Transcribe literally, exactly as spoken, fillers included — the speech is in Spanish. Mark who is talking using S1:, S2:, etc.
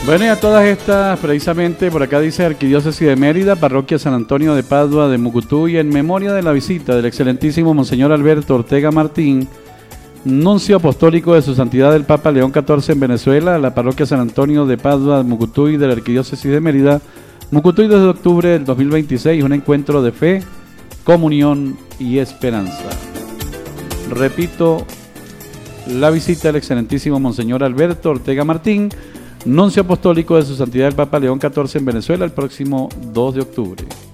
S1: Bueno, y a todas estas, precisamente por acá dice Arquidiócesis de Mérida, Parroquia San Antonio de Padua de Mucutuy, en memoria de la visita del excelentísimo Monseñor Alberto Ortega Martín, nuncio apostólico de su santidad el Papa León catorce en Venezuela, a la Parroquia San Antonio de Padua de Mucutuy de la Arquidiócesis de Mérida, Mucutuy dos de octubre del dos mil veintiséis, un encuentro de fe, comunión y esperanza. Repito, la visita del excelentísimo Monseñor Alberto Ortega Martín, nuncio apostólico de su santidad el Papa León catorce en Venezuela, el próximo dos de octubre.